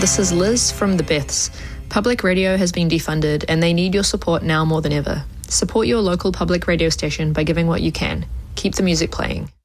This is Liz from The Beths. Public radio has been defunded and they need your support now more than ever. Support your local public radio station by giving what you can. Keep the music playing.